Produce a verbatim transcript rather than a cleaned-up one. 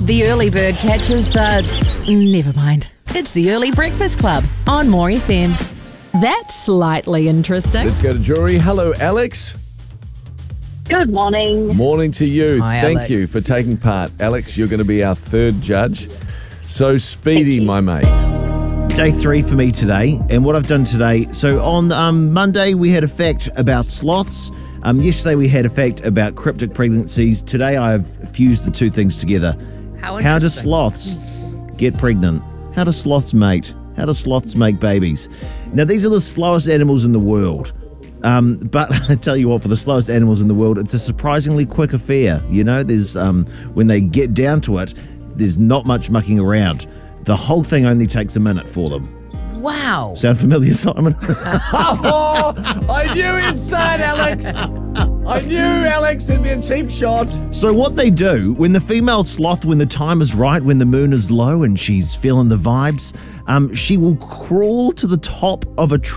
The early bird catches the... Never mind. It's the Early Breakfast Club on More F M. That's slightly interesting. Let's go to jury. Hello, Alex. Good morning. Morning to you. Hi, Thank Alex. you for taking part. Alex, you're going to be our third judge. So, Speedy, my mate. Day three for me today, and what I've done today. So on um, Monday we had a fact about sloths. Um, yesterday we had a fact about cryptic pregnancies. Today I have fused the two things together. How How do interesting. sloths get pregnant? How do sloths mate? How do sloths make babies? Now these are the slowest animals in the world. Um, but I tell you what, for the slowest animals in the world, it's a surprisingly quick affair. You know, there's um, when they get down to it, there's not much mucking around. The whole thing only takes a minute for them. Wow. Sound familiar, Simon? Oh, I knew inside, Alex. I knew, Alex, there'd be a cheap shot. So what they do, when the female sloth, when the time is right, when the moon is low and she's feeling the vibes, um, she will crawl to the top of a tree.